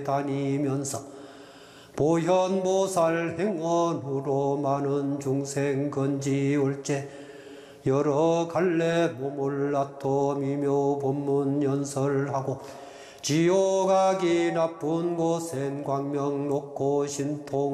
다니면서 보현보살 행원으로 많은 중생 건지올제 여러 갈래 몸을 아토미며 본문 연설하고 지옥 가기 나쁜 곳엔 광명 놓고 신통